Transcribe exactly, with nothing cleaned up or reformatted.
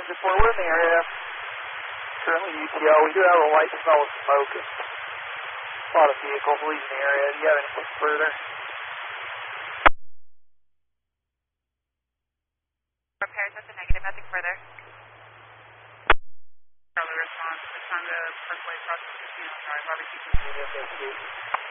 Engine four, we're in the area. Currently U T L. We do have a light smell of smoke. A lot of vehicles leaving the area. Do you have anything further? Repairs, that's a negative. Nothing further. Charlie response. It's on the Parkway across the Casino Drive. R B C. Negative,